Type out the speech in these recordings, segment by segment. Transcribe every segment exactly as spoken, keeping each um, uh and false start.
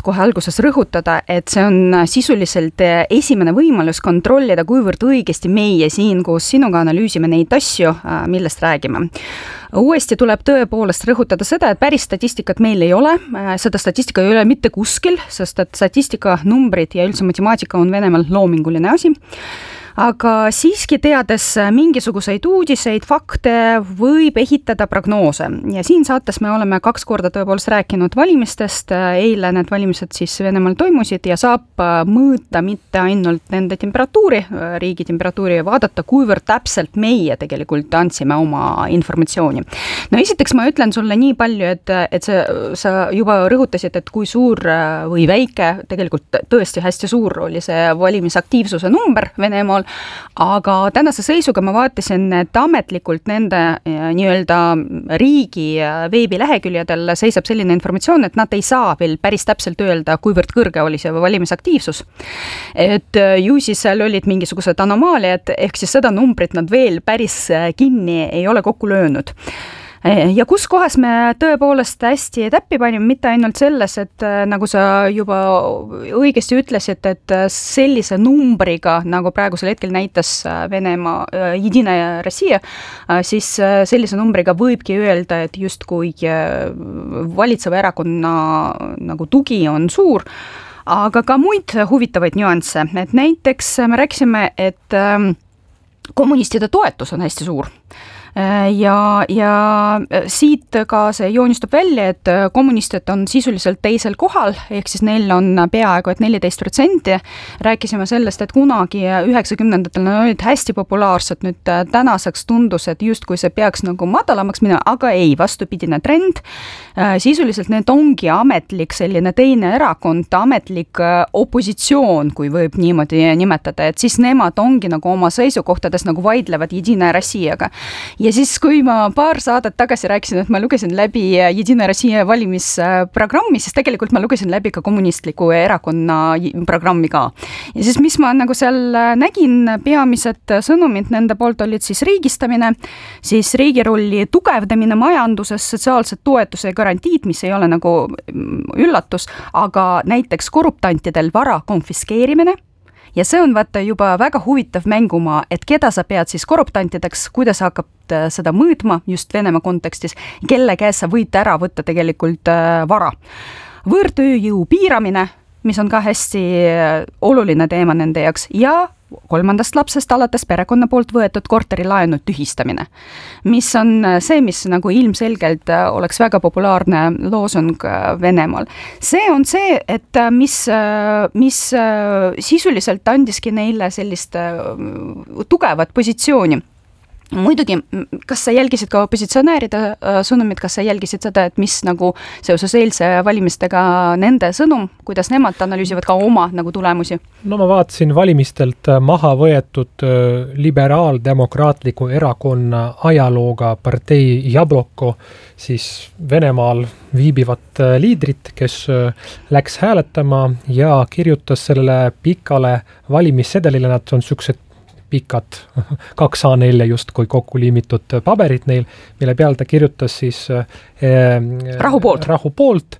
kohe alguses rõhutada, et see on sisuliselt esimene võimalus kontrollida, kuivõrd õigesti meie siin koos sinuga analüüsime neid asju, millest räägime. Uuesti tuleb tõepoolest rõhutada seda, et päris statistikat meil ei ole, seda statistika ei ole mitte kuskil, sest et statistika, numbrid ja üldse matemaatika on Venemaal loominguline asi. Aga siiski teades mingisuguseid uudiseid, fakte võib ehitada prognoose. Ja siin saates me oleme kaks korda tõepoolest rääkinud valimistest. Eile need valimised siis Venemaal toimusid ja saab mõõta mitte ainult nende temperatuuri, riigi temperatuuri ja vaadata, kuivõrd täpselt meie tegelikult andsime oma informatsiooni. No esiteks ma ütlen sulle nii palju, et, et sa, sa juba rõhutasid, et kui suur või väike, tegelikult tõesti hästi suur oli see valimisaktiivsuse number Venemaal, aga tänase seisuga ma vaatasin, et ametlikult nende nii-öelda riigi veebileheküljedel seisab selline informatsioon, et nad ei saa veel päris täpselt öelda, kuivõrd kõrge oli see valimisaktiivsus. Et ju siis seal olid mingisugused anomaaliad, ehk siis seda numbrit nad veel päris kinni ei ole kokku löönud. Ja kus kohas me tõepoolest hästi täppi panime, mitte ainult selles, et nagu sa juba õigesti ütlesid, et sellise numbriga, nagu praegusel hetkel näitas Venemaa Jedina Rossija, siis sellise numbriga võibki öelda, et just kui valitseva erakonna nagu tugi on suur, aga ka muid huvitavaid nüansse. Et näiteks me rääkisime, et kommunistide toetus on hästi suur. Ja, ja siit ka see joonistub välja, et kommunistid on sisuliselt teisel kohal, ehk siis neil on peaaegu et neliteist protsenti. Rääkisime sellest, et kunagi üheksakümnendatel olid hästi populaarsed, nüüd tänaseks tundus, et just kui see peaks nagu madalamaks minema, aga ei, vastupidine trend. Sisuliselt need ongi ametlik selline teine erakond, ametlik opositsioon, kui võib niimoodi nimetada, et siis nemad ongi nagu oma seisukohtades nagu vaidlevad Jedina Rossijaga. Ja siis, kui ma paar saadet tagasi rääkisin, et ma lugesin läbi Jedina Rossija valimisprogrammi, siis tegelikult ma lugesin läbi ka kommunistliku erakonna programmi ka. Ja siis, mis ma nagu seal nägin, peamised sõnumid nende poolt olid siis riigistamine, siis riigi rolli tugevdamine majanduses, sotsiaalsed toetuse ja garantiid, mis ei ole nagu üllatus, aga näiteks korruptantidel vara konfiskeerimine. Ja see on vaata juba väga huvitav mängumaa, et keda sa pead siis korruptantideks, kuidas hakkab seda mõõtma just Venemaa kontekstis, kelle käes sa võid ära võtta tegelikult vara. Võõrtööjõu piiramine, mis on ka hästi oluline teema nende jaoks, ja kolmandast lapsest alates perekonna poolt võetud korterilaenu tühistamine, mis on see, mis nagu ilmselgelt oleks väga populaarne loosung Venemaal. See on see, et mis, mis sisuliselt andiski neile sellist tugevat positsiooni. Muidugi, kas sa jälgisid ka opositsionääride sõnumid, kas sa jälgisid seda, et mis nagu seoses eilse valimistega nende sõnum, kuidas nemad analüüsivad ka oma nagu tulemusi? No ma vaatasin valimistelt maha võetud liberaaldemokraatliku erakonna ajalooga partei Jabloko, siis Venemaal viibivat liidrit, kes läks hääletama ja kirjutas sellele pikale valimissedelile, nad on süksed pikad kaks A neli just kui kokku liimitud paberid neil, mille peal ta kirjutas siis eh, rahu poolt. Rahu poolt.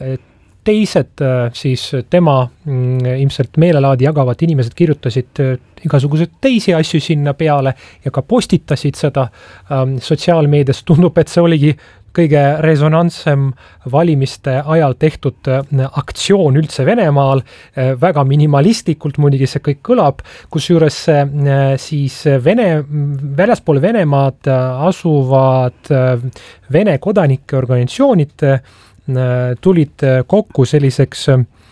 Teised siis tema mm, ilmselt meelelaadi jagavad inimesed kirjutasid igasuguseid teisi asju sinna peale ja ka postitasid seda ähm, sotsiaalmeedias. Tundub, et see oligi kõige resonantsem valimiste ajal tehtud aktsioon üldse Venemaal, väga minimalistlikult muidugi see kõik kõlab, kus juures siis Vene, väljaspool Venemaad asuvad Vene kodanike organisatsioonid tulid kokku selliseks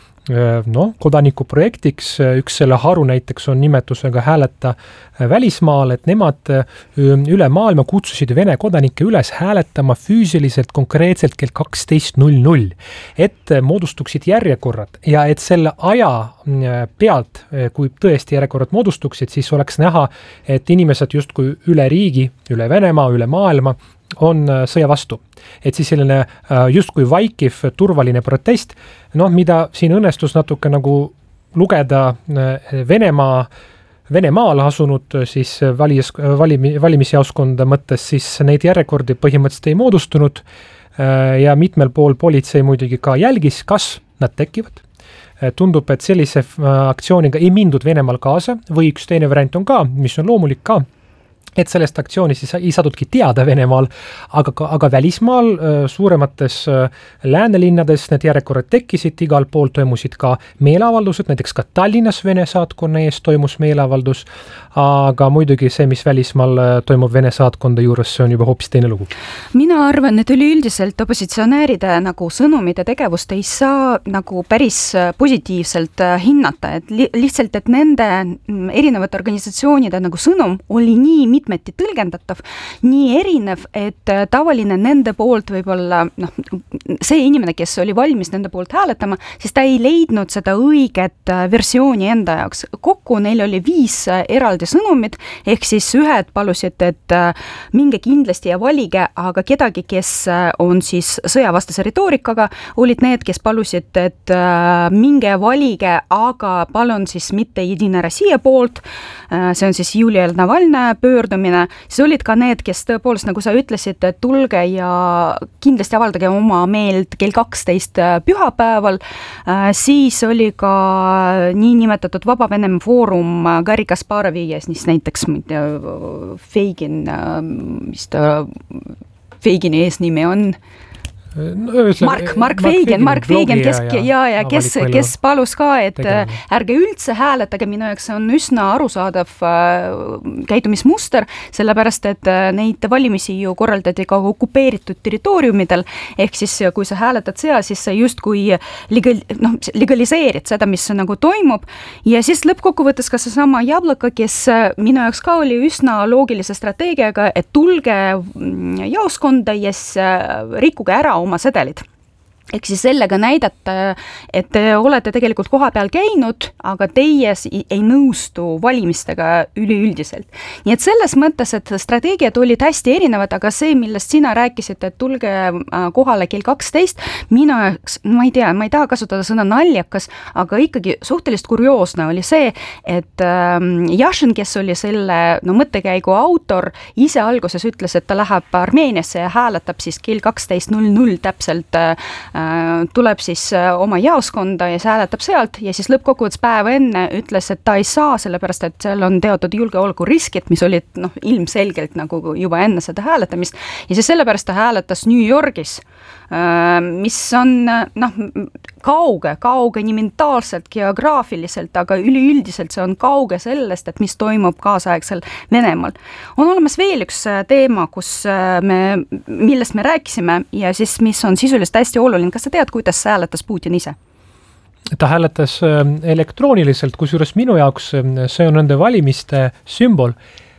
no, kodanikuprojektiks, üks selle haru näiteks on nimetusega hääleta välismaal, et nemad üle maailma kutsusid Vene kodanikke üles hääletama füüsiliselt konkreetselt kell kaksteist null null, et moodustuksid järjekorrad ja et selle aja pealt, kui tõesti järjekorrad moodustuksid, siis oleks näha, et inimesed justkui üle riigi, üle Venemaa, üle maailma on sõja vastu. Et siis selline justkui vaikiv turvaline protest, noh, mida siin õnnestus natuke nagu lugeda Venemaa, Venemaal asunud siis valis, valimi, valimisjaoskonda mõttes, siis neid järjekordi põhimõtteliselt ei moodustunud ja mitmel pool politsei muidugi ka jälgis, kas nad tekivad. Tundub, et sellise aktsiooniga ei mindud Venemaal kaasa või üks teine variant on ka, mis on loomulik ka, et sellest aktsioonist siis ei saadudki teada Venemaal, aga, aga välismaal suuremates läänelinnades need järjekorrad tekkisid, igal pool toimusid ka meeleavaldused, näiteks ka Tallinnas Vene saatkonna ees toimus meeleavaldus, aga muidugi see, mis välismaal toimub Vene saatkonda juures, see on juba hoopis teine lugu. Mina arvan, et üleüldiselt opositsionääride nagu sõnumid ja tegevust ei saa nagu päris positiivselt hinnata, et li- lihtsalt, et nende erinevate organisatsioonide nagu sõnum oli nii mitmeti tõlgendatav, nii erinev, et tavaline nende poolt võib-olla, noh, see inimene, kes oli valmis nende poolt hääletama, siis ta ei leidnud seda õiget versiooni enda jaoks. Kokku neil oli viis eraldi sõnumid, ehk siis ühed palusid, et minge kindlasti ja valige, aga kedagi, kes on siis sõjavastase retoorikaga, olid need, kes palusid, et minge valige, aga palun siis mitte Jedina Rossija poolt, see on siis Julia Navalnõja pöördumine, siis olid ka need, kes tõepoolest, nagu sa ütlesid, et tulge ja kindlasti avaldage oma meelt kell kaksteist pühapäeval, siis oli ka niinimetatud Vaba Venemaa Foorum Garri Kasparovi ja siis näiteks Feigin, mis ta Feigini eesnimi on, No, Mark, Mark Feigin, Mark Feigin, kes, ja, ja, ja, kes, kes palus ka, et tegema. Ärge üldse hääletage, minu jaoks on üsna arusaadav käitumismuster, sellepärast, et neid valimisi ju korraldati ka okupeeritud territooriumidel, ehk siis kui sa hääletad seal, siis sa just kui legal, noh, legaliseerid seda, mis nagu toimub, ja siis lõppkokkuvõttes ka see sama Jablaka, kes minu jaoks ka oli üsna loogilise strateegiaga, et tulge jaoskonda ja rikkuge ära oma sedelid. Ehk siis sellega näidata, et te olete tegelikult koha peal käinud, aga teie ei nõustu valimistega üleüldiselt. Nii et selles mõttes, et strateegiad olid hästi erinevad, aga see, millest sina rääkisid, et tulge kohale kell kaksteist, minu jaoks, ma ei tea, ma ei taha kasutada sõna naljakas, aga ikkagi suhteliselt kurioosne oli see, et Jašin, kes oli selle no, mõttekäigu autor, ise alguses ütles, et ta läheb Armeeniasse ja hääletab siis kell kaksteist null null täpselt tuleb siis oma jaoskonda ja see hääletab sealt ja siis lõppkokkuvõttes päeva enne ütles, et ta ei saa, sellepärast et seal on teatud julgeolekuriskid, mis olid noh, ilmselgelt nagu juba enne seda hääletamist ja siis sellepärast ta hääletas New Yorgis, mis on noh, kauge, kauge nii mentaalselt, geograafiliselt, aga üleüldiselt see on kauge sellest, et mis toimub kaasaegsel Venemaal. On olemas veel üks teema, kus me, millest me rääkisime ja siis mis on sisuliselt hästi oluline. Kas sa tead, kuidas hääletas Putin ise? Ta hääletas elektrooniliselt, kusjuures minu jaoks see on nende valimiste sümbol.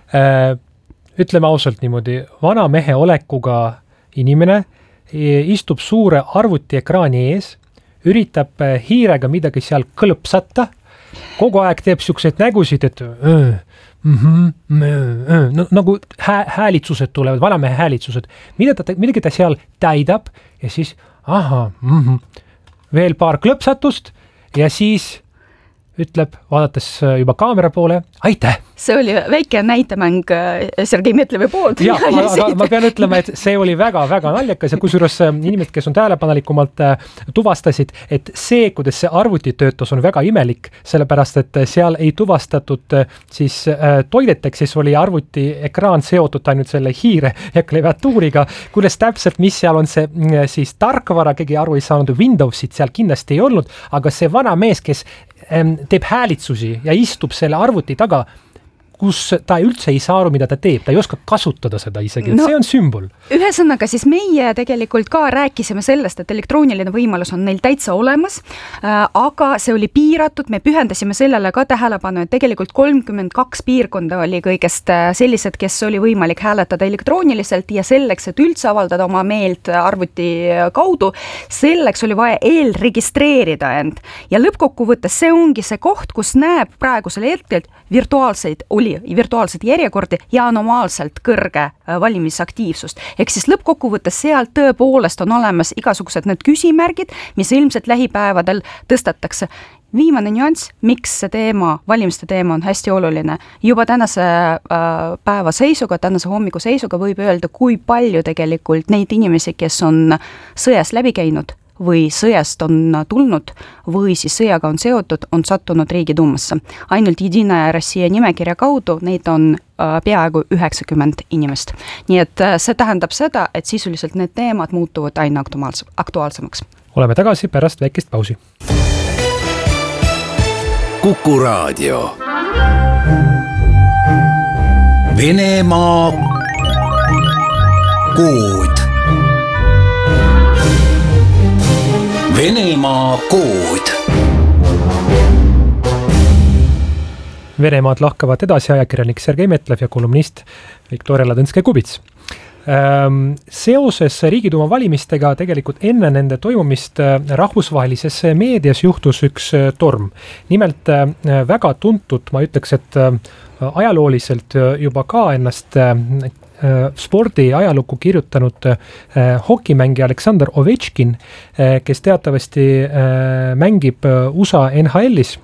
Ütleme ausalt niimoodi, vana mehe olekuga inimene istub suure arvutiekraani ees, üritab hiirega midagi seal kõlpsata, kogu aeg teeb siukseid nägusid, et öö, mm-hmm, öö, no, nagu hää, häälitsused tulevad, vanamehe häälitsused, mida ta, midagi ta seal täidab ja siis aha, mm-hmm, veel paar klõpsatust ja siis ütleb, vaadates juba kaamera poole, aitäh! See oli väike näitemäng Sergei Metlevi poolt. Ja, aga, aga ma pean ütlema, et see oli väga-väga naljakas ja kusjuures inimesed, kes on tähelepanelikumalt tuvastasid, et see, kuidas see arvuti töötas, on väga imelik, sellepärast, et seal ei tuvastatud siis toideteks, siis oli arvuti ekraan seotud ainult selle hiire ja klaviatuuriga, kuidas täpselt, mis seal on see siis tarkvara, keegi aru ei saanud, Windowsit seal kindlasti ei olnud, aga see vana mees, kes teeb häälitsusi ja istub selle arvuti taga, kus ta üldse ei saa aru, mida ta teeb, ta ei oska kasutada seda isegi, no, see on sümbol. Ühesõnaga, siis meie tegelikult ka rääkisime sellest, et elektrooniline võimalus on neil täitsa olemas, aga see oli piiratud, me pühendasime sellele ka tähelepanu, et tegelikult kolmkümmend kaks piirkonda oli kõigest sellised, kes oli võimalik hääletada elektrooniliselt ja selleks, et üldse avaldada oma meelt arvuti kaudu, selleks oli vaja eelregistreerida end ja lõppkokkuvõttes see ongi see koht, kus näeb praegusel hetkel virtuaalseid oli virtuaalseid järjekordi ja anomaalselt kõrge valimisaktiivsust. Ehk siis lõppkokkuvõttes sealt tõepoolest on olemas igasugused need küsimärgid, mis ilmselt lähipäevadel tõstatakse. Viimane nüanss, miks see teema, valimiste teema on hästi oluline. Juba tänase päeva seisuga, tänase hommiku seisuga võib öelda, kui palju tegelikult neid inimesi, kes on sõjas läbi käinud, või sõjast on tulnud või siis sõjaga on seotud, on sattunud Riigiduumasse. Ainult Jedina Rossija nimekirja kaudu neid on peaaegu üheksakümmend inimest. Nii et see tähendab seda, et sisuliselt need teemad muutuvad aina aktuaalsemaks. Oleme tagasi pärast väikest pausi. Kuku Raadio. Venemaa kood. Venemaa kood. Venemaad lahkavad edasi ajakirjanik Sergei Metlev ja kolumnist Viktoria Ladõnskaja-Kubits. Seoses Riigiduuma valimistega tegelikult enne nende toimumist rahvusvahelises meedias juhtus üks torm. Nimelt väga tuntud, ma ütleks, et ajalooliselt juba ka ennast spordi ajalukku kirjutanud hokimängija Aleksandr Ovechkin, kes teatavasti mängib U S A N H L-is,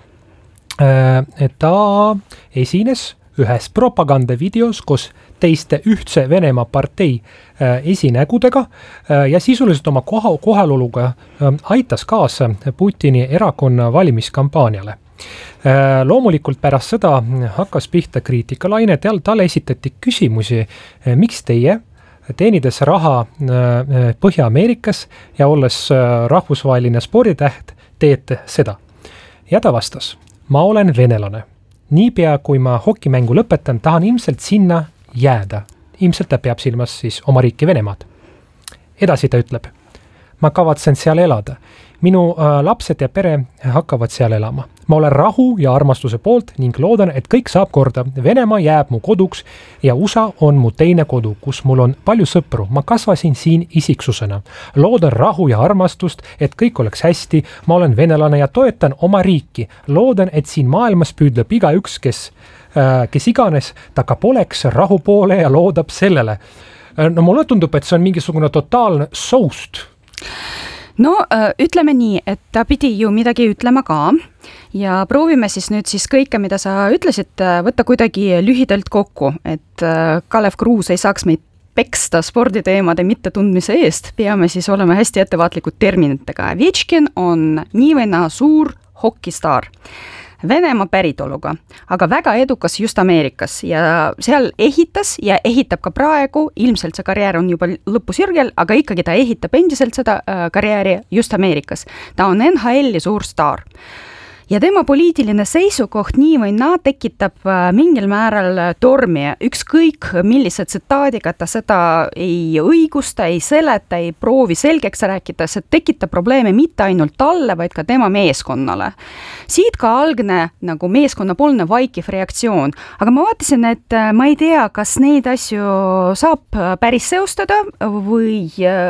ta esines ühes propagandavideos koos teiste ühtse Venemaa partei esinägudega ja sisuliselt oma koha, kohaloluga aitas kaasa Putini erakonna valimiskampaaniale. Loomulikult pärast seda hakkas pihta kriitikalaine, talle esitati küsimusi, miks teie teenides raha Põhja-Ameerikas ja olles rahvusvaheline sporditäht teete seda. Ja ta vastas, ma olen venelane. Niipea kui ma hokimängu lõpetan, tahan ilmselt sinna jääda. Ilmselt ta peab silmas siis oma riiki Venemaad. Edasi ta ütleb, ma kavatsen seal elada. Minu äh, lapsed ja pere hakkavad seal elama. Ma olen rahu ja armastuse poolt ning loodan, et kõik saab korda. Venemaa jääb mu koduks ja U S A on mu teine kodu, kus mul on palju sõpru. Ma kasvasin siin isiksusena. Loodan rahu ja armastust, et kõik oleks hästi. Ma olen venelane ja toetan oma riiki. Loodan, et siin maailmas püüdleb iga üks, kes, äh, kes iganes, ta ka poleks rahu poole ja loodab sellele. No mulle tundub, et see on mingisugune totaalne soust. No ütleme nii, et ta pidi ju midagi ütlema ka ja proovime siis nüüd siis kõike, mida sa ütlesid, võtta kuidagi lühidalt kokku, et Kalev Kruus ei saaks meid peksta sporditeemade mittetundmise eest, peame siis olema hästi ettevaatlikud terminitega. Ovechkin on nii või naa suur hokistaar. Venemaa päritoluga, aga väga edukas just Ameerikas ja seal ehitas ja ehitab ka praegu, ilmselt see karjäär on juba lõpusirgel, aga ikkagi ta ehitab endiselt seda karjääri just Ameerikas. Ta on N H L-i suur staar. Ja tema poliitiline seisukoht nii või naa tekitab mingil määral tormi. Ükskõik millise tsitaadiga ta seda ei õigusta, ei seleta, ei proovi selgeks rääkida, see tekitab probleeme mitte ainult talle, vaid ka tema meeskonnale. Siit ka algne nagu meeskonnapoolne vaikiv reaktsioon, aga ma vaatasin, et ma ei tea, kas neid asju saab päris seostada või,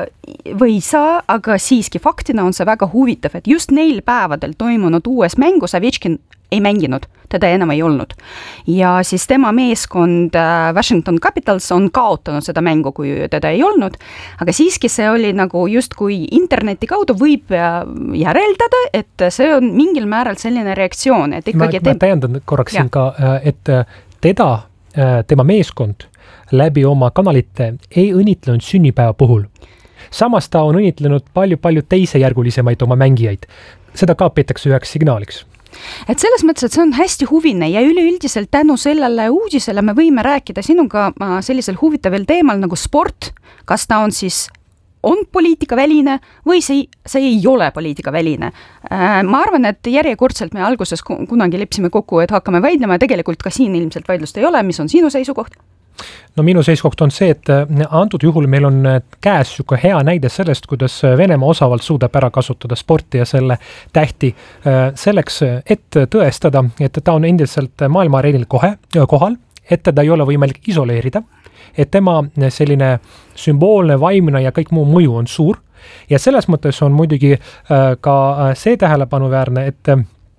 või ei saa, aga siiski faktina on see väga huvitav, et just neil päevadel toimunud uues mängus Ovechkin ei mänginud, teda enam ei olnud. Ja siis tema meeskond Washington Capitals on kaotanud seda mängu, kui teda ei olnud, aga siiski see oli nagu just kui interneti kaudu võib järeldada, et see on mingil määral selline reaktsioon. Et ikkagi ma, ma täiendan korraks siin ka, et teda, tema meeskond läbi oma kanalite ei õnnitlenud sünnipäeva puhul. Samas ta on õnnitlenud palju-palju teisejärgulisemaid oma mängijaid. Seda ka peetakse üheks signaaliks. Et selles mõttes, et see on hästi huvine ja üleüldiselt tänu sellele uudisele me võime rääkida sinuga sellisel huvitaval teemal nagu sport, kas ta on siis on poliitikaväline või see, see ei ole poliitikaväline. Ma arvan, et järjekordselt me alguses kunagi lepsime kokku, et hakkame vaidlema ja tegelikult ka siin ilmselt vaidlust ei ole, mis on sinu seisukoht? No minu seisukoht on see, et antud juhul meil on käes süke hea näide sellest, kuidas Venemaa osavalt suudab ära kasutada sporti ja selle tähti selleks, et tõestada, et ta on endiselt maailma areenil kohe, kohal, et teda ei ole võimalik isoleerida, et tema selline sümboolne, vaimne ja kõik muu mõju on suur ja selles mõttes on muidugi ka see tähelepanuväärne, et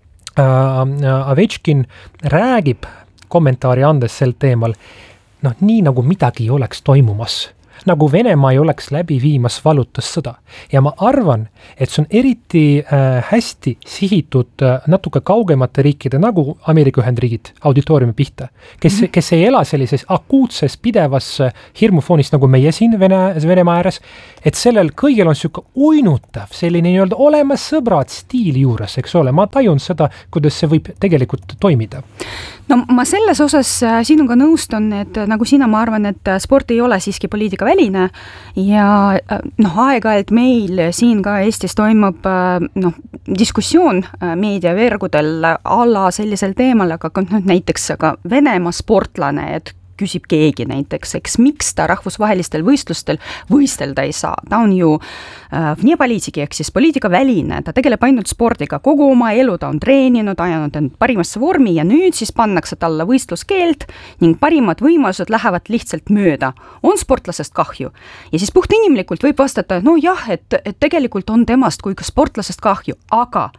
Ovechkin räägib kommentaari andes sel teemal, noh, nii nagu midagi ei oleks toimumas. nagu Venemaa ei oleks läbi viimas vallutussõda. Ja ma arvan, et see on eriti äh, hästi sihitud äh, natuke kaugemate riikide, nagu Ameerika Ühendriigid auditooriumi pihta, kes, mm-hmm. kes ei ela sellises akuutses pidevas hirmufoonis, nagu meie siin Vene, Venemaa ääres, et sellel kõigil on siuke uinutav, selline nii-öelda olemas sõbrad stiil juures, eks ole, ma tajun seda, kuidas see võib tegelikult toimida. No ma selles osas sinuga nõustun, et nagu sina, ma arvan, et sport ei ole siiski poliitikaväline ja noh, aeg-ajalt meil siin ka Eestis toimub noh, diskussioon meediavergudel alla sellisel teemal, aga noh, näiteks aga Venemaa sportlane, et küsib keegi näiteks, eks miks ta rahvusvahelistel võistlustel võistelda ei saa. Ta on ju äh, vne poliitiki, ehk siis poliitikaväline, ta tegeleb ainult spordiga, kogu oma elu ta on treeninud, ajanud end parimasse vormi ja nüüd siis pannakse talle võistluskeeld ning parimad võimalused lähevad lihtsalt mööda. On sportlasest kahju. Ja siis puht inimlikult võib vastata, no jah, et, et tegelikult on temast kui ka sportlasest kahju, aga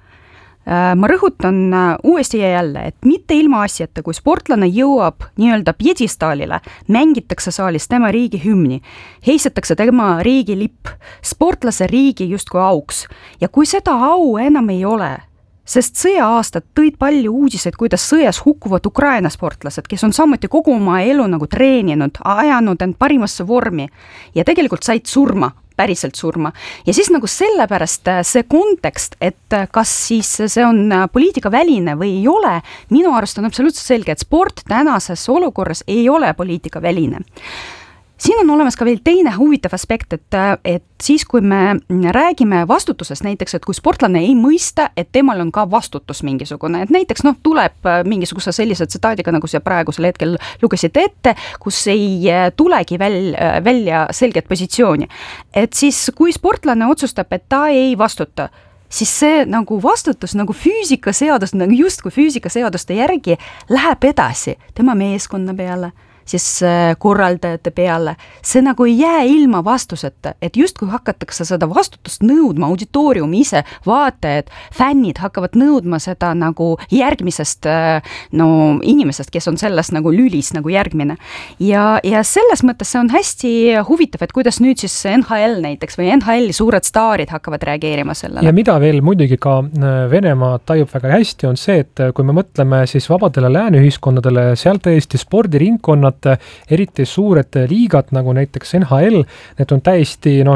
ma rõhutan uuesti ja jälle, et mitte ilma asjata, kui sportlane jõuab nii-öelda pjedestaalile, mängitakse saalis tema riigi hümni, heisetakse tema riigi lipp, sportlase riigi justkui auks. Ja kui seda au enam ei ole, sest sõja-aastad tõid palju uudiseid, kuidas sõjas hukkuvad Ukraina sportlased, kes on samuti kogu oma elu nagu treeninud, ajanud end parimasse vormi ja tegelikult said surma, päriselt surma. Ja siis nagu sellepärast see kontekst, et kas siis see on poliitikaväline või ei ole, minu arust on absoluutselt selge, et sport tänases olukorras ei ole poliitikaväline. Siin on olemas ka veel teine huvitav aspekt, et, et siis kui me räägime vastutusest näiteks, et kui sportlane ei mõista, et temal on ka vastutus mingisugune, et näiteks noh, tuleb mingisuguse sellise tsitaadiga, nagu see praegusel hetkel lugesid ette, kus ei tulegi väl, välja selget positsiooni. Et siis kui sportlane otsustab, et ta ei vastuta, siis see nagu vastutus nagu füüsikaseadus, nagu just kui füüsikaseaduste järgi läheb edasi tema meeskonna peale, siis korraldajate peale, see nagu ei jää ilma vastuseta, et just kui hakatakse seda vastutust nõudma, auditooriumi ise, vaatajad, fännid hakkavad nõudma seda nagu järgmisest no, inimesest, kes on selles nagu lülis nagu järgmine. Ja, ja selles mõttes see on hästi huvitav, et kuidas nüüd siis N H L näiteks või N H L-i suured staarid hakkavad reageerima sellele. Ja mida veel muidugi ka Venemaa tajub väga hästi on see, et kui me mõtleme siis vabadele lääneühiskonnadele, seal tõesti spordiringkonnad, eriti suured liigad, nagu näiteks N H L, need on täiesti, noh,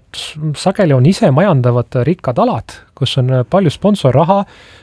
sageli on ise majandavad rikkad alad, kus on palju sponsorraha,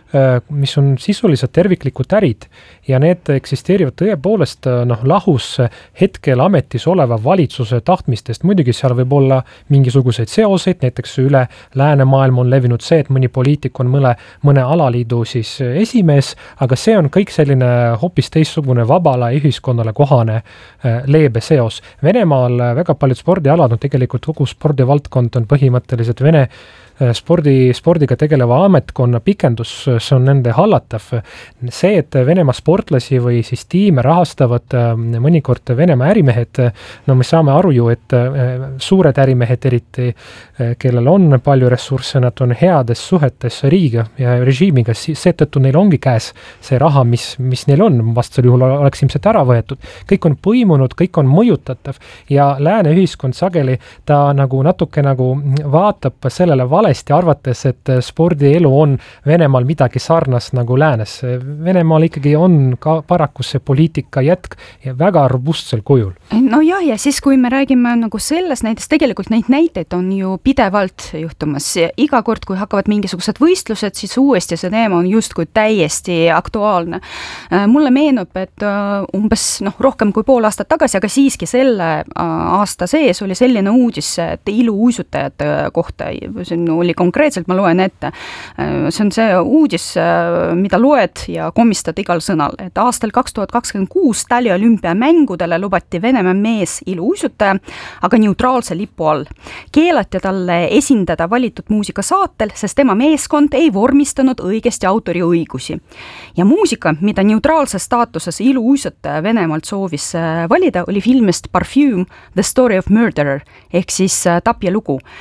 mis on sisuliselt terviklikud ärid ja need eksisteerivad tõepoolest noh, lahus hetkel ametis oleva valitsuse tahtmistest. Muidugi seal võib olla mingisuguseid seoseid, näiteks üle läänemaailm on levinud see, et mõni poliitik on mõne, mõne alaliidu siis esimees, aga see on kõik selline hoopis teistsugune vabale ühiskonnale kohane leebe seos. Venemaal väga paljud spordialad on tegelikult kogu spordivaldkond on põhimõtteliselt Vene spordi, spordiga tegeleva ametkonna pikendus, see on nende hallatav. See, et Venemaa sportlasi või siis tiime rahastavad mõnikord Venemaa ärimehed, no me saame aru ju, et suured ärimehed eriti, kellel on palju ressursse, nad on heades suhetes riigiga ja režiimiga, seetõttu neil ongi käes see raha, mis, mis neil on, vastasel juhul oleks ilmselt ära võetud. Kõik on põimunud, kõik on mõjutatav ja lääne ühiskond sageli ta nagu natuke nagu vaatab sellele valesti arvates, et spordielu on Venemaal midagi sarnast nagu läänes. Venemaal ikkagi on ka paraku see poliitika jätk ja väga robustsel kujul. No jah, ja siis kui me räägime nagu sellest näiteks, tegelikult neid näiteid on ju pidevalt juhtumas. Iga kord, kui hakkavad mingisugused võistlused, siis uuesti see teema on justkui täiesti aktuaalne. Mulle meenub, et umbes noh, rohkem kui pool aastat tagasi, aga siiski selle aasta sees oli selline uudis, et iluuisutajate kohta, see oli konkreetselt, ma loen ette. See on see uudis, mida loed ja komistad igal sõnal, et aastal kaks tuhat kakskümmend kuus Tali olümpiamängudele lubati Venemaa mees iluuisutaja, aga neutraalse lipu all. Keelati talle esindada valitud muusikasaatel, sest tema meeskond ei vormistanud õigesti autoriõigusi. Ja muusika, mida neutraalses staatuses iluuisutaja Venemaalt soovis valida, oli filmist Parfume, The Story of Murderer, ehk siis tapja lugu.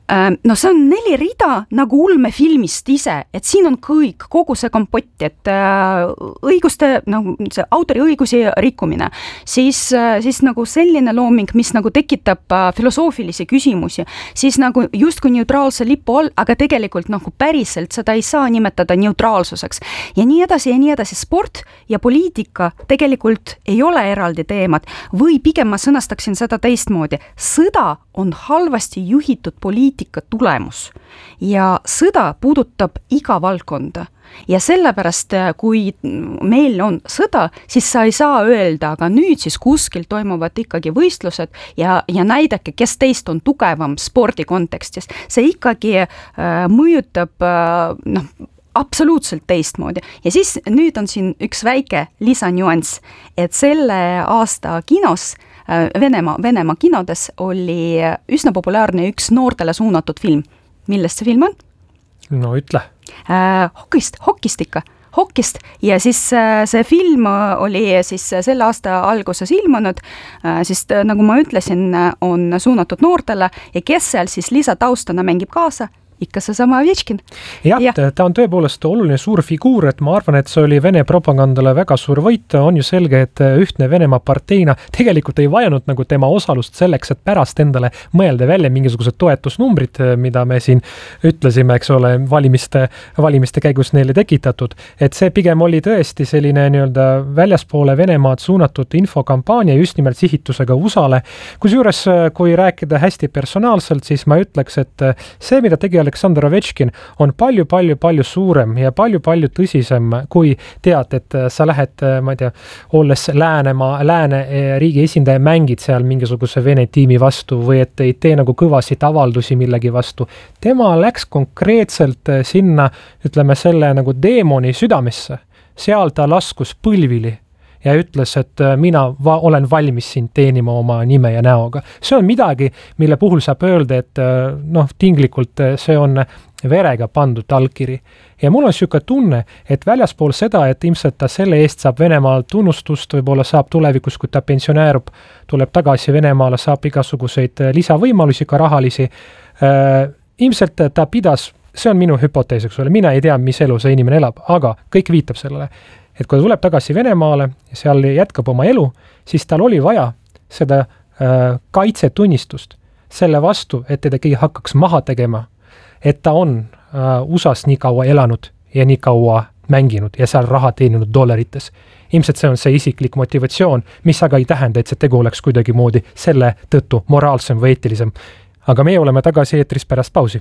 No see on neli rida nagu ulmefilmist ise, et siin on kõik, kogu see kompott, et õiguste, nagu see autoriõigusi rikkumine, siis, siis nagu selline looming, mis nagu tekitab filosoofilisi küsimusi, siis nagu just kui neutraalse lipu all, aga tegelikult nagu päriselt seda ei saa nimetada neutraalsuseks. Ja nii edasi ja nii edasi. Sport ja poliitika tegelikult ei ole eraldi teemad või pigem ma sõnastaksin seda teistmoodi. Sõda on halvasti juhitud poliitika tulemus ja sõda puudutab iga valdkonda. Ja sellepärast, kui meil on sõda, siis sa ei saa öelda, aga nüüd siis kuskil toimuvad ikkagi võistlused ja, ja näidake, kes teist on tugevam spordi kontekstis. See ikkagi äh, mõjutab äh, noh, absoluutselt teistmoodi. Ja siis nüüd on siin üks väike lisanüanss, et selle aasta kinos Venemaa, Venemaa kinodes oli üsna populaarne üks noortele suunatud film. Millest see film on? No ütle. Äh, hokist, hokist ikka. Hokist ja siis äh, see film oli siis selle aasta alguses ilmunud, äh, siis nagu ma ütlesin, on suunatud noortele ja kes seal siis lisataustana mängib kaasa? Ikka see sama Ovechkin. Jah, ja. Ta on tõepoolest oluline suur figuur, et ma arvan, et see oli Vene propagandale väga suur võit. On ju selge, et ühtne Venemaa parteina tegelikult ei vajanud nagu tema osalust selleks, et pärast endale mõelda välja mingisugused toetusnumbrid, mida me siin ütlesime, eks ole, valimiste, valimiste käigus neile tekitatud. Et see pigem oli tõesti selline nii-öelda väljaspoole Venemaad suunatud infokampaania just nimelt sihitusega U S A-le. Kusjuures, kui rääkida hästi personaalselt, siis ma ütleks, et see, mida tegi Aleksandr Ovechkin on palju, palju, palju suurem ja palju, palju tõsisem, kui tead, et sa lähed, ma ei tea, olles Läänemaa, Lääne riigi esindaja mängid seal mingisuguse Vene tiimi vastu või et ei tee nagu kõvasid avaldusi millegi vastu. Tema läks konkreetselt sinna, ütleme, selle nagu deemoni südamesse. Seal ta laskus põlvili ja ütles, et mina va- olen valmis siin teenima oma nime ja näoga. See on midagi, mille puhul saab öelda, et noh, tinglikult see on verega pandud allkiri. Ja mul on siuke tunne, et väljaspool seda, et ilmselt ta selle eest saab Venemaal tunnustust, võib-olla saab tulevikus, kui ta pensioneerub, tuleb tagasi Venemaale, saab igasuguseid lisavõimalusi, ka rahalisi. Äh, ilmselt ta pidas, see on minu hüpotees, eks ole, mina ei tea, mis elu see inimene elab, aga kõik viitab sellele. Et kui ta tuleb tagasi Venemaale ja seal jätkab oma elu, siis tal oli vaja seda äh, kaitsetunnistust selle vastu, et teda keegi hakkaks maha tegema, et ta on äh, U S A-s nii kaua elanud ja nii kaua mänginud ja seal raha teeninud dollarites. Ilmselt see on see isiklik motivatsioon, mis aga ei tähenda, et see tegu oleks kuidagi moodi selle tõttu moraalsem või eetilisem. Aga meie oleme tagasi eetris pärast pausi.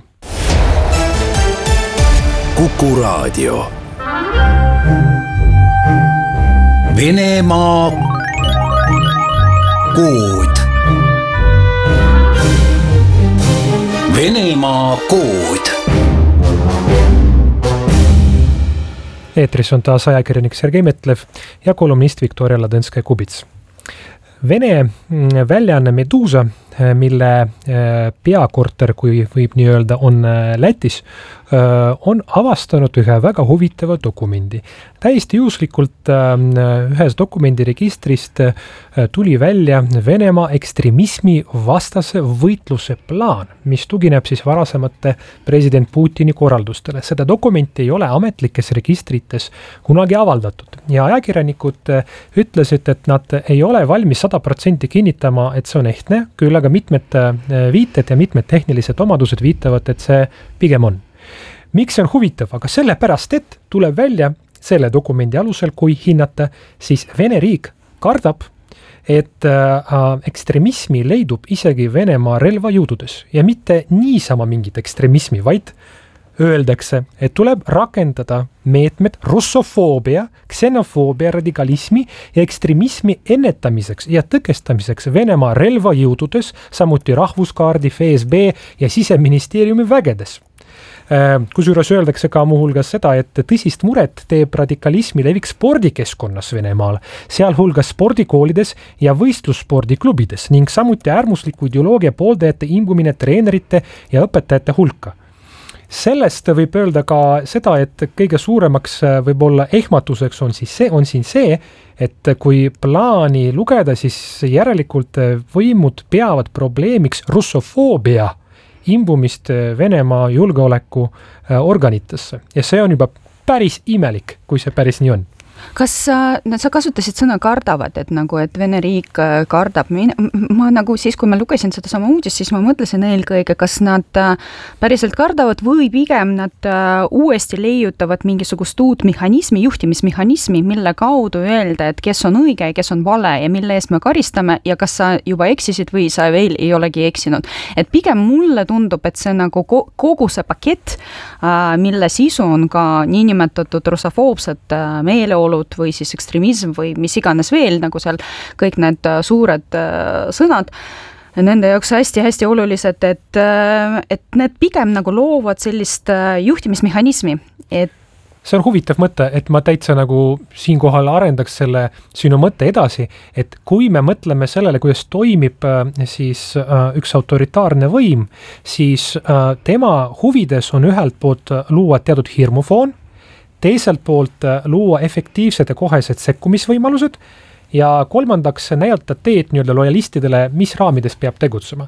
Kuku Raadio. Venemaa kood. Venemaa kood. Eetris on taas ajakirjanik Sergei Metlev ja kolumnist Viktoria Ladõnskaja-Kubits. Vene väljaanne Medusa, mille peakorter, kui võib nii öelda, on Lätis, on avastanud ühe väga huvitava dokumendi. Täiesti juhuslikult ühes dokumendiregistrist tuli välja Venemaa ekstremismi vastase võitluse plaan, mis tugineb siis varasemate president Putini korraldustele. Seda dokumenti ei ole ametlikes registrites kunagi avaldatud ja ajakirjanikud ütlesid, et nad ei ole valmis sada protsenti kinnitama, et see on ehtne, küll aga mitmed viited ja mitmed tehnilised omadused viitavad, et see pigem on. Miks see on huvitav? Aga sellepärast, et tuleb välja selle dokumendi alusel, kui hinnata, siis Vene riik kardab, et äh, ekstremismi leidub isegi Venemaa relvajõududes ja mitte niisama mingit ekstremismi, vaid öeldakse, et tuleb rakendada meetmed russofoobia, ksenofoobia, radikalismi ja ekstremismi ennetamiseks ja tõkestamiseks Venemaa relvajõududes, samuti rahvuskaardi, F S B ja siseministeeriumi vägedes. Kusjuures öeldakse ka muuhulgas seda, et tõsist muret teeb radikalismi levik spordikeskkonnas Venemaal, sealhulgas spordikoolides ja võistlusspordiklubides ning samuti äärmusliku ideoloogia pooldajate imbumine treenerite ja õpetajate hulka. Sellest võib öelda ka seda, et kõige suuremaks võib-olla ehmatuseks on, siis see, on siin see, et kui plaani lugeda, siis järelikult võimud peavad probleemiks russofoobia imbumist Venemaa julgeoleku organitesse ja see on juba päris imelik, kui see päris nii on. Kas no, sa kasutasid sõna kardavad, et nagu, et Vene riik kardab, ma, ma nagu siis, kui ma lugesin seda sama uudist, siis ma mõtlesin eelkõige, kas nad päriselt kardavad või pigem nad uuesti leiutavad mingisugust uut mehhanismi, juhtimismehhanismi, mille kaudu öelda, et kes on õige ja kes on vale ja mille eest me karistame ja kas sa juba eksisid või sa veel ei olegi eksinud. Et pigem mulle tundub, et see nagu kogu see pakett, mille sisu on ka niinimetatud russofoobsed meeleolud või siis ekstremism või mis iganes veel, nagu seal kõik need suured sõnad, nende jaoks hästi-hästi olulised, et, et need pigem nagu loovad sellist juhtimismehhanismi, et see on huvitav mõte, et ma täitsa nagu siinkohal arendaks selle sinu mõtte edasi, et kui me mõtleme sellele, kuidas toimib siis üks autoritaarne võim, siis tema huvides on ühelt poolt luua teatud hirmufoon, teiselt poolt luua efektiivsed ja kohesed sekkumisvõimalused ja kolmandaks näidata teed nii-öelda lojalistidele, mis raamides peab tegutsema.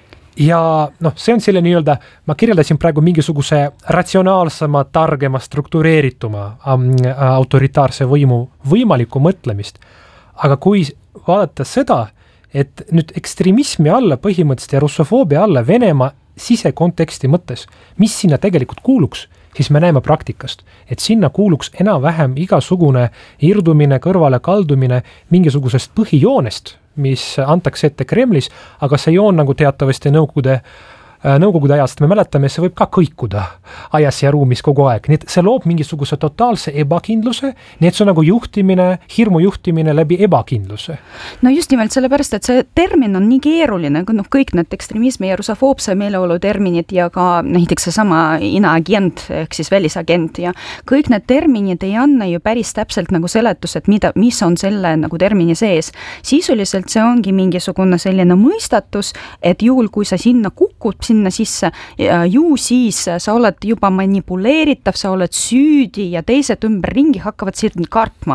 Ja noh, see on selle nii-öelda, ma kirjeldasin praegu mingisuguse ratsionaalsema, targema, struktureerituma autoritaarse võimu võimalikku mõtlemist. Aga kui vaadata seda, et nüüd ekstremismi alla põhimõtteliselt ja russofoobia alla Venemaa sisekonteksti mõttes, mis sinna tegelikult kuuluks, siis me näeme praktikast, et sinna kuuluks enam-vähem igasugune irdumine, kõrvale kaldumine mingisugusest põhijoonest, mis antakse ette Kremlis, aga see joon nagu teatavasti nõukogude nõukogude ajast, me mäletame, see võib ka kõikuda ajas ja ruumis kogu aeg. Nii et see loob mingisuguse totaalse ebakindluse, nii et see on nagu juhtimine, hirmu juhtimine läbi ebakindluse. No just nimelt sellepärast, et see termin on nii keeruline, no kõik need ekstremismi ja russofoobse meeleolu terminid ja ka näiteks see sama inaagent ehk siis välisagent ja kõik need terminid ei anna ju päris täpselt nagu seletus, et mida, mis on selle nagu termini sees. Sisuliselt see ongi mingisugune selline mõistatus, et juhul kui sa sinna kukud sinna sisse, ju siis sa oled juba manipuleeritav, sa oled süüdi ja teised ümberringi hakkavad sind kartma.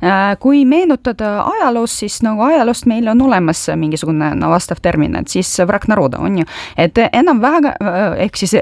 Kui meenutada ajaloos, siis nagu ajaloost meil on olemas mingisugune no, vastav termin, et siis vrak naroda on ju, et enam väga, ehk siis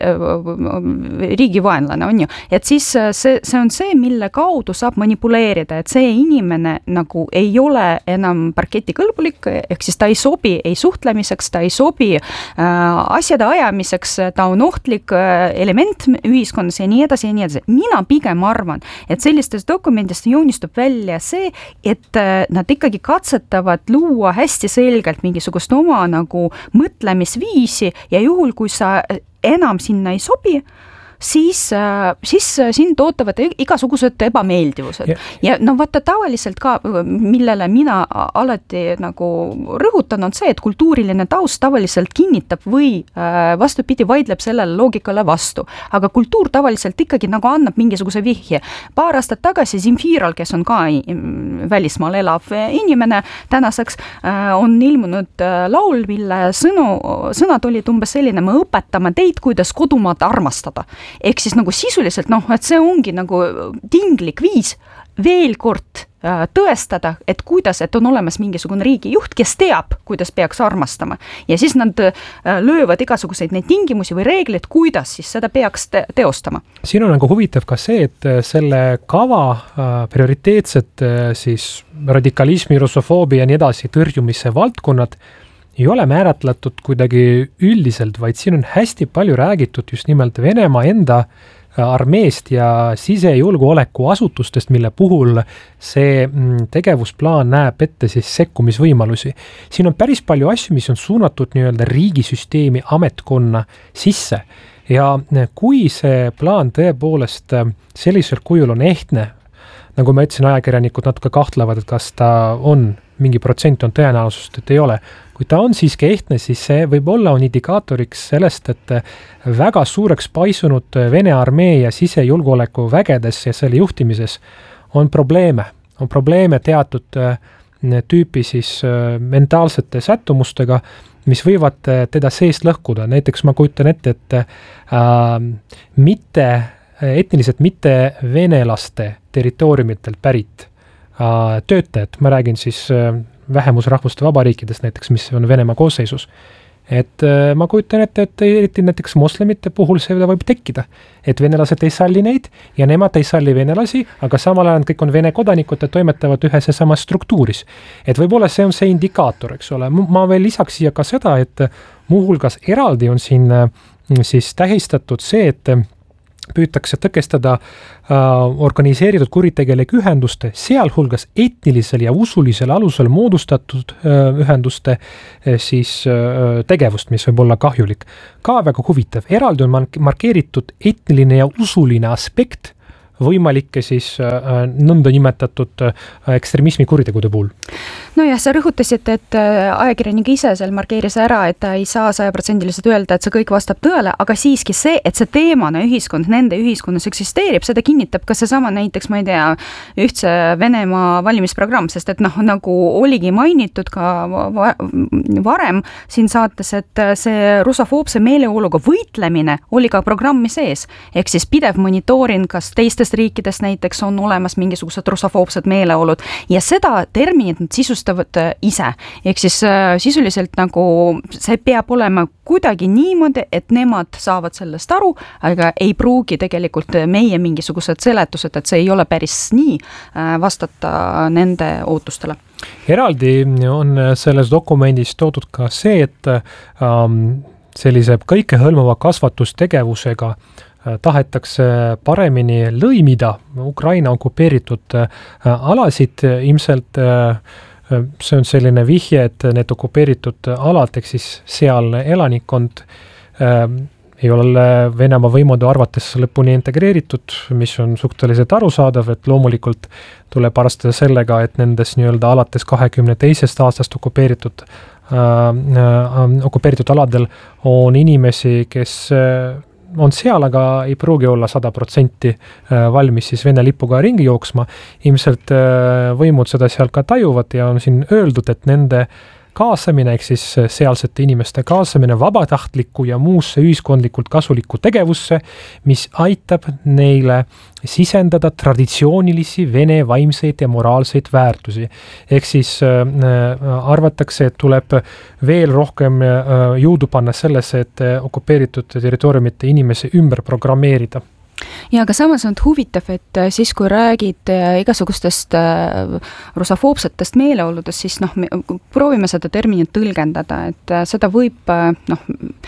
riigivaenlane on ju, et siis see, see on see, mille kaudu saab manipuleerida, et see inimene nagu ei ole enam parketikõlbulik, ehk siis ta ei sobi ei suhtlemiseks, ta ei sobi äh, asjade ajamiseks, ta on ohtlik element ühiskonnas ja nii edasi ja nii edasi. Mina pigem arvan, et sellistest dokumendist joonistub välja see, et nad ikkagi katsetavad luua hästi selgelt mingisugust oma nagu mõtlemisviisi ja juhul, kui sa enam sinna ei sobi, siis, siis sind ootavad igasugused ebameeldivused. Ja, ja no vaata tavaliselt ka, millele mina alati nagu rõhutan, on see, et kultuuriline taust tavaliselt kinnitab või vastupidi vaidleb sellele loogikale vastu. Aga kultuur tavaliselt ikkagi nagu annab mingisuguse vihje. Paar aastat tagasi Zemfiral, kes on ka välismaal elav inimene tänaseks, on ilmunud laul, mille sõnu, sõnad olid umbes selline, me õpetame teid, kuidas kodumaad armastada. Ehk siis nagu sisuliselt, noh, et see ongi nagu tinglik viis veel kord äh, tõestada, et kuidas, et on olemas mingisugune riigijuht, kes teab, kuidas peaks armastama. Ja siis nad äh, löövad igasuguseid neid tingimusi või reeglid, kuidas siis seda peaks te- teostama. Siin on nagu huvitav ka see, et selle kava äh, prioriteetsed äh, siis radikalismi, russofoobia ja nii edasi tõrjumise valdkonnad ei ole määratletud kuidagi üldiselt, vaid siin on hästi palju räägitud just nimelt Venemaa enda armeest ja sisejulgeoleku asutustest, mille puhul see tegevusplaan näeb ette siis sekkumisvõimalusi. Siin on päris palju asju, mis on suunatud nii-öelda riigisüsteemi ametkonna sisse ja kui see plaan tõepoolest sellisel kujul on ehtne, nagu ma ütlesin, ajakirjanikud natuke kahtlevad, et kas ta on, mingi protsent on tõenäosust, et ei ole. Kui ta on siiski ehtne, siis see võib olla on indikaatoriks sellest, et väga suureks paisunud Vene armee ja sisejulgeoleku vägedes ja selle juhtimises on probleeme. On probleeme teatud tüüpi siis mentaalsete sättumustega, mis võivad teda seest lõhkuda. Näiteks ma kujutan ette, et äh, mitte, etniliselt mitte venelaste territooriumitelt pärit töötajad, ma räägin siis vähemusrahvuste vabariikidest näiteks, mis on Venemaa koosseisus, et ma kujutan ette, et eriti näiteks moslemite puhul seda võib tekkida, et venelased ei salli neid ja nemad ei salli venelasi, aga samal ajal kõik on vene kodanikud ja toimetavad ühes ja samas struktuuris. Et võib-olla see on see indikaator, eks ole. Ma veel lisaks siia ka seda, et muuhulgas eraldi on siin siis tähistatud see, et püütakse tõkestada äh, organiseeritud kuritegelike ühenduste, sealhulgas etnilisel ja usulisel alusel moodustatud äh, ühenduste äh, siis äh, tegevust, mis võib olla kahjulik. Ka väga huvitav, eraldi on markeeritud etniline ja usuline aspekt võimalikke siis äh, nõnda nimetatud äh, ekstremismi kuritegude puhul. No jah, sa rõhutasid, et ajakirjanik ise seal markeeris ära, et ta ei saa sajaprotsendiliselt öelda, et see kõik vastab tõele, aga siiski see, et see teemana ühiskond nende ühiskonnas eksisteerib, seda kinnitab ka seesama näiteks, ma ei tea, ühtse Venemaa valimisprogramm, sest et noh, nagu oligi mainitud ka varem siin saates, et see russofoobse meeleoluga võitlemine oli ka programmi sees, ehk siis pidev monitoorin, kas teistest riikidest näiteks on olemas mingisugused russofoobsed meeleolud ja seda terminit nad sisustavad ise. Ehk siis äh, sisuliselt nagu see peab olema kuidagi niimoodi, et nemad saavad sellest aru, aga ei pruugi tegelikult meie mingisugused seletused, et see ei ole päris nii äh, vastata nende ootustele. Eraldi on selles dokumendis toodud ka see, et ähm, sellise kõikehõlmava kasvatustegevusega tahetakse paremini lõimida Ukraina okupeeritud alasid. Ilmselt see on selline vihje, et need okupeeritud alad, ehk siis sealne elanikkond ei ole Venemaa võimude arvates lõpuni integreeritud, mis on suhteliselt arusaadav, et loomulikult tuleb arvestada sellega, et nendes nii-öelda alates kahekümne teisest aastast okupeeritud, äh, okupeeritud aladel on inimesi, kes on seal, aga ei pruugi olla sada protsenti valmis siis Vene lipuga ringi jooksma. Ilmselt võimud seda seal ka tajuvad ja on siin öeldud, et nende kaasamine, ehk siis sealsete inimeste kaasamine vabatahtlikku ja muusse ühiskondlikult kasulikku tegevusse, mis aitab neile sisendada traditsioonilisi vene vaimseid ja moraalseid väärtusi. Ehk siis äh, arvatakse, et tuleb veel rohkem äh, jõudu panna sellesse, et okupeeritud territooriumite inimesi ümber programmeerida. Ja aga samas on huvitav, et siis kui räägid igasugustest russofoobsetest meeleoludest, siis noh, proovime seda terminit tõlgendada, et seda võib noh,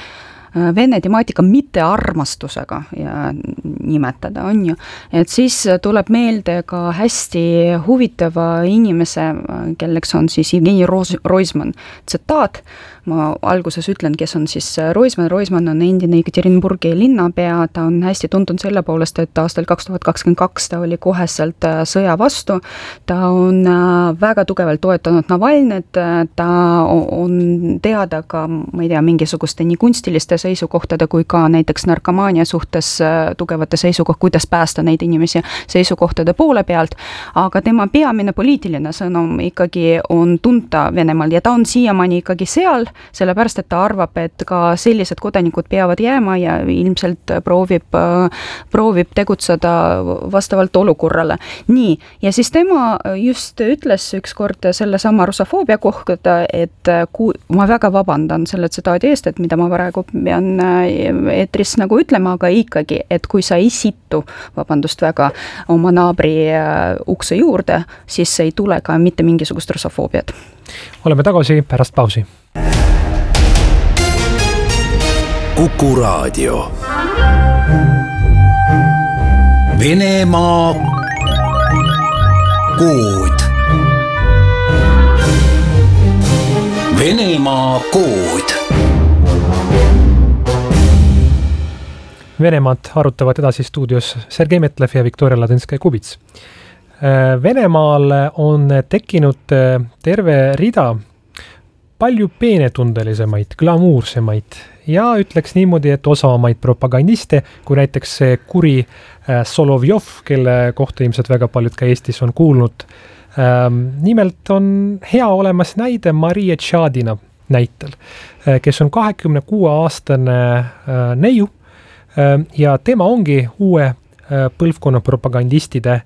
vene temaatika mitte armastusega ja nimetada, on ju. Et siis tuleb meelde ka hästi huvitava inimese, kelleks on siis Jevgeni Roisman tsitaat. Ma alguses ütlen, kes on siis Roisman. Roisman on endine Ekaterinburgi linnapea, ta on hästi tuntud selle poolest, et aastal kaks tuhat kakskümmend kaks ta oli koheselt sõja vastu. Ta on väga tugevalt toetanud Navalnit, ta on teada ka, ma ei tea, mingisuguste nii kunstiliste seisukohtade kui ka näiteks narkomaania suhtes tugevate seisukoht, kuidas päästa neid inimesi seisukohtade poole pealt, aga tema peamine poliitiline sõnum ikkagi on tunta Venemaal ja ta on siiamaani ikkagi seal, sellepärast, et ta arvab, et ka sellised kodanikud peavad jääma ja ilmselt proovib, proovib tegutseda vastavalt olukorrale. Nii, ja siis tema just ütles ükskord selle sama russofoobia kohta, et kui, ma väga vabandan selle tsitaadi eest, et mida ma praegu pean eetris nagu ütlema, aga ikkagi, et kui sa ei situ, vabandust väga, oma naabri ukse juurde, siis ei tule ka mitte mingisugust russofoobiat. Oleme tagasi pärast pausi. Kuku Raadio. Venemaa kood. Venemaa kood. Venemaad arutavad edasi stuudios Sergei Metlev ja Viktoria Ladõnskaja-Kubits. Venemaal on tekkinud terve rida palju peenetundelisemaid, glamuursemaid ja ütleks niimoodi, et osavamaid propagandiste, kui näiteks see kuri Solovjov, kelle kohta ilmselt väga paljud ka Eestis on kuulnud. Nimelt on hea olemas näide Maria Tšadina näitel, kes on kahekümne kuue aastane neiu ja tema ongi uue põlvkonna propagandistide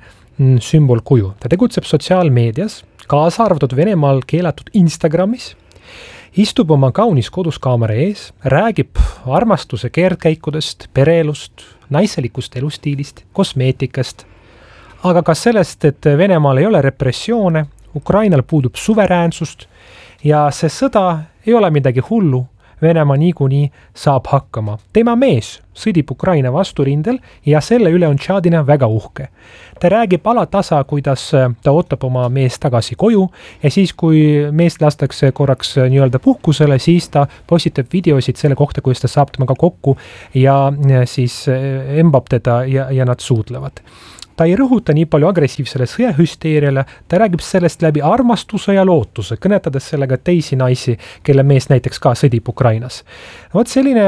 sümbolkuju. Ta tegutseb sotsiaalmeedias, kaasa arvatud Venemaal keelatud Instagramis istub oma kaunis koduskaamera ees, räägib armastuse keerdkäikudest, pereelust, naiselikust elustiilist, kosmeetikast, aga ka sellest, et Venemaal ei ole repressioone, Ukrainal puudub suveräänsust ja see sõda ei ole midagi hullu, Venemaa niikuinii saab hakkama. Tema mees sõdib Ukraina vasturindel ja selle üle on Tšaadina väga uhke. Ta räägib alatasa, kuidas ta ootab oma mees tagasi koju ja siis, kui mees lastakse korraks nii-öelda puhkusele, siis ta postitab videosid selle kohta, kuidas ta saab temaga kokku ja siis embab teda ja, ja nad suudlevad. Ta ei rõhuta nii palju agressiivsele sõjahüsteeriale, ta räägib sellest läbi armastuse ja lootuse, kõnetades sellega teisi naisi, kelle mees näiteks ka sõdib Ukrainas. Vot selline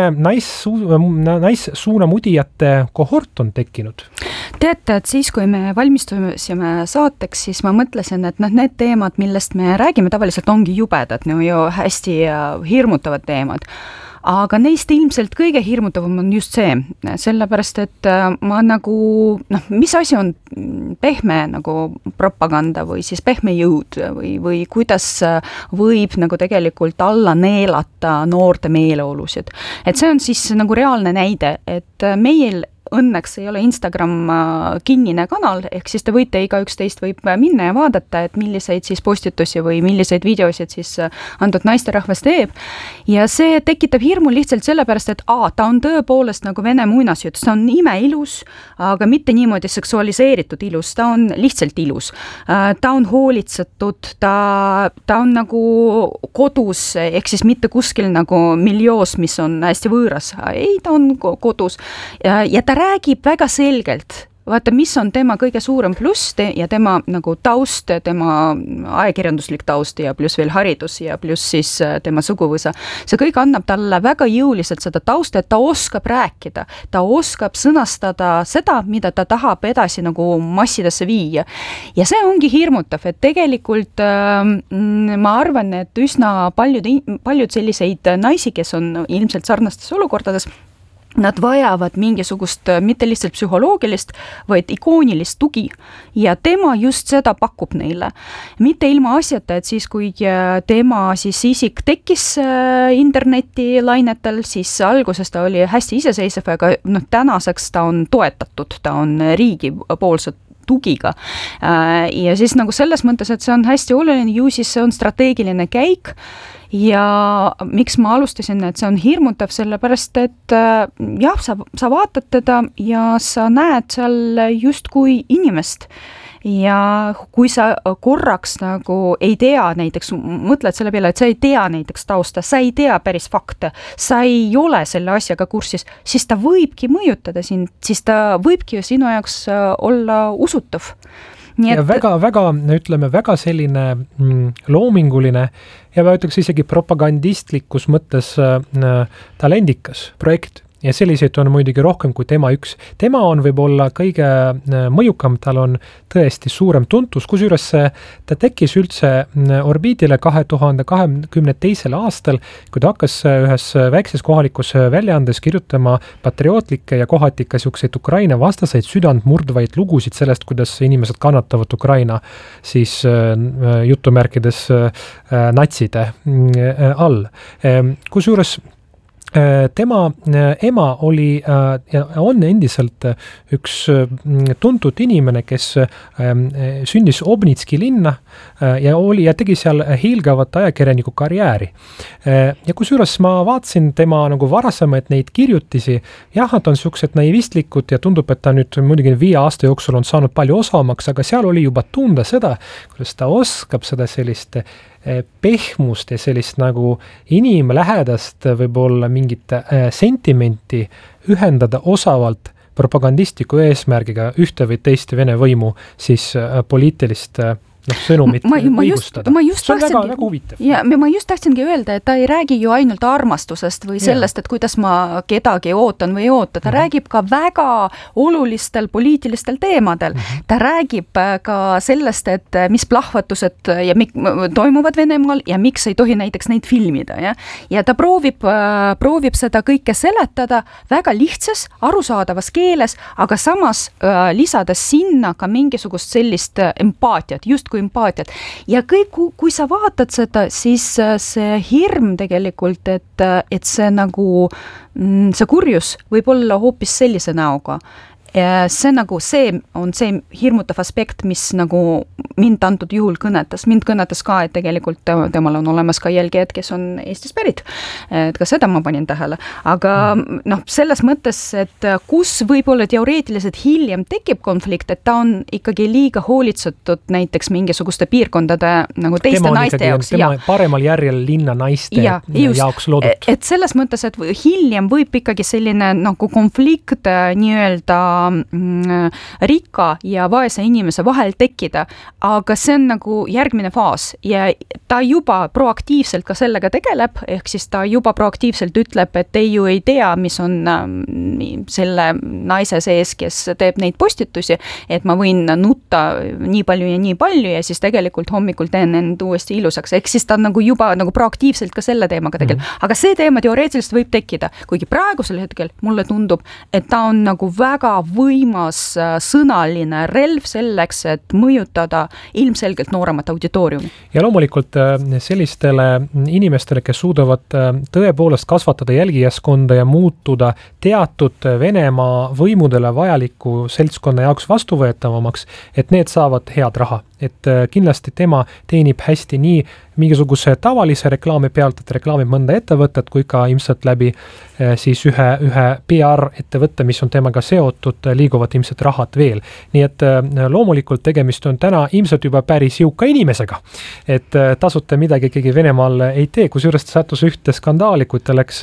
naissuunamudijate kohort on tekkinud. Teate, et siis, kui me valmistusime saateks, siis ma mõtlesin, et noh, need teemad, millest me räägime, tavaliselt ongi jubedad, no ju hästi hirmutavad teemad. Aga neist ilmselt kõige hirmutavam on just see, sellepärast, et ma nagu, noh, mis asi on pehme nagu propaganda või siis pehme jõud või, või kuidas võib nagu tegelikult alla neelata noorte meeleolusid. Et see on siis nagu reaalne näide, et meil õnneks ei ole Instagram kinnine kanal, ehk siis te võite igaüks teist võib minna ja vaadata, et milliseid siis postitusi või milliseid videosid siis antud naisterahvas teeb. Ja see tekitab hirmu lihtsalt sellepärast, et a, ta on tõepoolest nagu vene muinasjutt, ta on imeilus, aga mitte niimoodi seksualiseeritud ilus, ta on lihtsalt ilus. Ta on hoolitsetud, ta, ta on nagu kodus, ehk siis mitte kuskil nagu miljoos, mis on hästi võõras. Ei, ta on kodus ja, ja ta räägib väga selgelt, vaata, mis on tema kõige suurem pluss ja tema nagu taust, tema ajakirjanduslik taust ja pluss veel haridus ja pluss siis tema suguvõsa. See kõik annab talle väga jõuliselt seda tausta, et ta oskab rääkida, ta oskab sõnastada seda, mida ta tahab edasi nagu massidesse viia. Ja see ongi hirmutav, et tegelikult äh, ma arvan, et üsna paljud, paljud selliseid naisi, kes on ilmselt sarnastes olukordades, nad vajavad mingisugust mitte lihtsalt psühholoogilist, vaid ikoonilist tugi ja tema just seda pakub neile. Mitte ilma asjata, et siis kui tema siis isik tekkis interneti lainetel, siis alguses ta oli hästi iseseisev, aga noh, tänaseks ta on toetatud, ta on riigi poolset tugiga. Ja siis nagu selles mõttes, et see on hästi oluline, ju siis see on strateegiline käik ja miks ma alustasin, et see on hirmutav, sellepärast, et jah, sa, sa vaatad teda ja sa näed seal just kui inimest. Ja kui sa korraks nagu ei tea näiteks, mõtled selle peale, et sa ei tea näiteks tausta, sa ei tea päris fakte, sa ei ole selle asjaga kursis, siis ta võibki mõjutada sind, siis ta võibki ju sinu jaoks olla usutav. Nii et... Ja väga, väga, ütleme, väga selline mm, loominguline ja ma ütleks isegi propagandistlikus mõttes äh, talendikas projekt. Ja selliseid on muidugi rohkem kui tema üks. Tema on võib-olla kõige mõjukam, tal on tõesti suurem tuntus, kusjuures ta tekkis üldse orbiidile kahe tuhande kahekümne teisel aastal, kui ta hakkas ühes väikses kohalikus väljaandes kirjutama patriootlikke ja kohati ka siukseid Ukraina vastaseid südant murdvaid lugusid sellest, kuidas inimesed kannatavad Ukraina siis jutumärkides natside all. Kusjuures tema ema oli ja on endiselt üks tuntud inimene, kes sündis Obnitski linna ja oli ja tegi seal hiilgavat ajakirjaniku karjääri. Ja kusjuures ma vaatsin tema nagu varasemaid neid kirjutisi, jah, nad on siuksed naivistlikud ja tundub, et ta nüüd muidugi viie aasta jooksul on saanud palju osavamaks, aga seal oli juba tunda seda, kuidas ta oskab seda sellist pehmust ja sellist nagu inimlähedast võib-olla mingit sentimenti ühendada osavalt propagandistliku eesmärgiga ühte või teist Vene võimu siis poliitilist noh, sõnumit ma, ma õigustada. Ma just see on tahtsingi, väga, väga huvitav. Ja ma just tahtsingi öelda, et ta ei räägi ju ainult armastusest või sellest, et kuidas ma kedagi ootan või ei oota. Ta mm-hmm. räägib ka väga olulistel poliitilistel teemadel. Mm-hmm. Ta räägib ka sellest, et mis plahvatused ja mik, toimuvad Venemaal ja miks ei tohi näiteks neid filmida. Ja, ja ta proovib, proovib seda kõike seletada väga lihtsas, arusaadavas keeles, aga samas äh, lisades sinna ka mingisugust sellist empaatiat, just kui empaatiat. Ja kõik, kui sa vaatad seda, siis see hirm tegelikult, et, et see nagu, see kurjus võib olla hoopis sellise näoga. See nagu, see on see hirmutav aspekt, mis nagu mind antud juhul kõnetas. Mind kõnetas ka, et tegelikult temal on olemas ka jälgijad, kes on Eestis pärit. Et ka seda ma panin tähele. Aga noh, selles mõttes, et kus võib-olla teoreetiliselt hiljem tekib konflikt, et ta on ikkagi liiga hoolitsetud näiteks mingisuguste piirkondade nagu teiste tema naiste ikkagi, jaoks. Tema ja. paremal järjel linna naiste ja, just, jaoks loodud. Et selles mõttes, et hiljem võib ikkagi selline nagu konflikt nii-öelda rikka ja vaese inimese vahel tekkida, aga see on nagu järgmine faas ja ta juba proaktiivselt ka sellega tegeleb, ehk siis ta juba proaktiivselt ütleb, et ei ju ei tea, mis on selle naise sees, kes teeb neid postitusi, et ma võin nutta nii palju ja nii palju ja siis tegelikult hommikul teen end uuesti ilusaks, ehk siis ta nagu juba nagu proaktiivselt ka selle teemaga tegeleb, mm-hmm. aga see teema teoreetiliselt võib tekkida, kuigi praegusel hetkel mulle tundub, et ta on nagu väga võim sõnaline relv selleks, et mõjutada ilmselgelt nooremat auditooriumi. Ja loomulikult sellistele inimestele, kes suudavad tõepoolest kasvatada jälgijaskonda ja muutuda teatud Venemaa võimudele vajaliku seltskonna jaoks vastuvõetavamaks, et need saavad head raha. Et kindlasti tema teenib hästi nii mingisuguse tavalise reklaami pealt, et reklaamib mõnda ettevõtet, kui ka ilmselt läbi siis ühe, ühe P R ettevõtte, mis on temaga seotud, liiguvad ilmselt rahad veel. Nii et loomulikult tegemist on täna ilmselt juba päris jõuka inimesega. Et tasuta midagi keegi Venemaal ei tee, kus juures ta sattus ühte skandaali, kui ta läks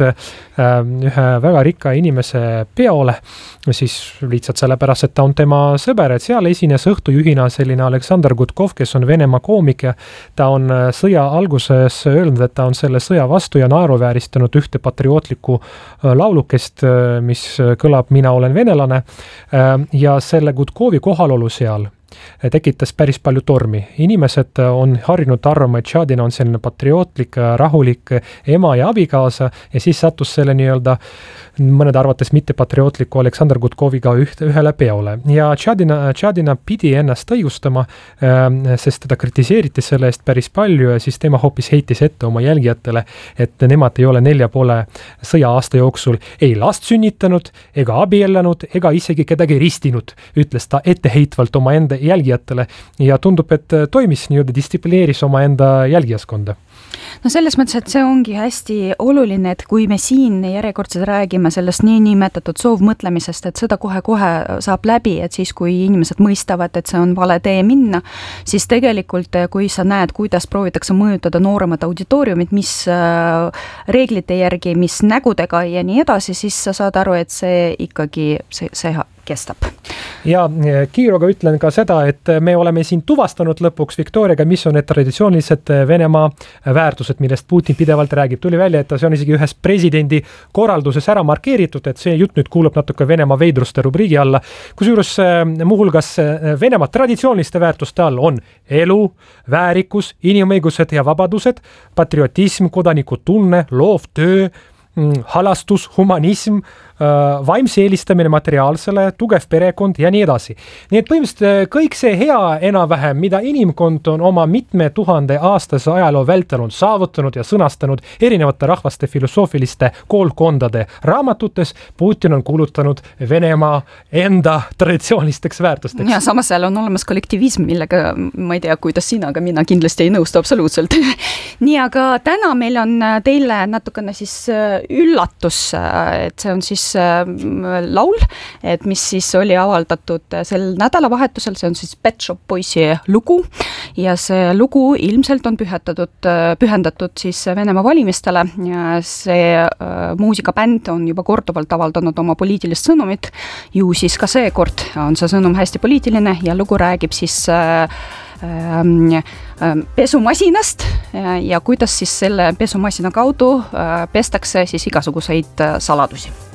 ühe väga rikka inimese peole, siis lihtsalt sellepärast, et ta on tema sõber, et seal esines õhtujuhina selline Aleksandr Gutkov, kes on Venemaa koomik ja ta on sõja alguses öelnud, et ta on selle sõja vastu ja naeruvääristanud ühte patriootlikku laulukest, mis kõlab Mina olen venelane ja selle Gutkovi kohalolu seal tekitas päris palju tormi. Inimesed on harjunud arvama, et Tšadina on selline patriootlik, rahulik ema ja abikaasa ja siis sattus selle nii-öelda mõned arvates mitte patriootliku Aleksandr Gutkoviga üht, ühele peole. Ja Tšadina, Tšadina pidi ennast õigustama, sest teda kritiseeriti selle eest päris palju ja siis tema hoopis heitis ette oma jälgijatele, et nemad ei ole nelja poole sõja aasta jooksul ei last sünnitanud, ega abiellanud, ega isegi kedagi ristinud, ütles ta etteheitvalt oma enda jälgijatele ja tundub, et toimis nii-öelda distsiplineeris oma enda jälgijaskonda. No selles mõttes, et see ongi hästi oluline, et kui me siin järjekordselt räägime sellest nii nimetatud soovmõtlemisest, et seda kohe-kohe saab läbi, et siis kui inimesed mõistavad, et see on vale tee minna, siis tegelikult kui sa näed, kuidas proovitakse mõjutada nooremat auditooriumit, mis reeglite järgi, mis nägudega ja nii edasi, siis sa saad aru, et see ikkagi, see, see kestab. Ja kiiruga ütlen ka seda, et me oleme siin tuvastanud lõpuks Viktoriaga, mis on need traditsioonilised Venemaa väärtused, millest Putin pidevalt räägib. Tuli välja, et see on isegi ühes presidendi korralduses ära markeeritud, et see jutt nüüd kuulub natuke Venemaa veidruste rubriigi alla, kusjuures muuhulgas Venemaa traditsiooniliste väärtuste all on elu, väärikus, inimõigused ja vabadused, patriotism, kodanikutunne, loov töö, halastus, humanism, vaimse eelistamine materiaalsele, tugev perekond ja nii edasi. Nii et põhimõtteliselt kõik see hea enam-vähem, mida inimkond on oma mitme tuhande aastase ajaloo vältel on saavutanud ja sõnastanud erinevate rahvaste filosoofiliste koolkondade raamatutes, Putin on kuulutanud Venemaa enda traditsioonilisteks väärtusteks. Ja samas seal on olemas kollektivism, millega ma ei tea, kuidas sina, aga mina kindlasti ei nõustu absoluutselt. Nii, aga täna meil on teile natukene siis üllatus, et see on siis laul, et mis siis oli avaldatud sel nädalavahetusel, see on siis Pet Shop Boysi lugu ja see lugu ilmselt on pühendatud, pühendatud siis Venemaa valimistele ja see äh, muusikabänd on juba korduvalt avaldanud oma poliitilist sõnumit, ju siis ka seekord on see sõnum hästi poliitiline ja lugu räägib siis äh, pesumasinast ja kuidas siis selle pesumasina kaudu pestakse siis igasuguseid saladusi.